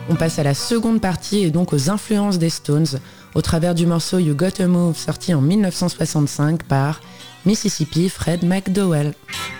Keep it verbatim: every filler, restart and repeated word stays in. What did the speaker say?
On passe à la seconde partie et donc aux influences des Stones au travers du morceau You Gotta Move sorti en dix-neuf cent soixante-cinq par Mississippi Fred McDowell.